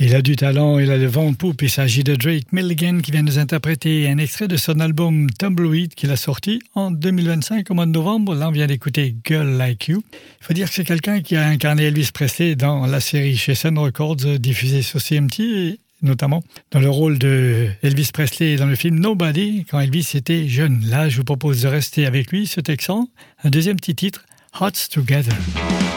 Il a du talent, il a le vent en poupe. Il s'agit de Drake Milligan qui vient nous interpréter un extrait de son album Tumbleweed qu'il a sorti en 2025 au mois de novembre. Là, on vient d'écouter Girl Like You. Il faut dire que c'est quelqu'un qui a incarné Elvis Presley dans la série chez Sun Records diffusée sur CMT, et notamment dans le rôle de Elvis Presley dans le film Nobody quand Elvis était jeune. Là, je vous propose de rester avec lui, ce Texan. Un deuxième petit titre, Hearts Together.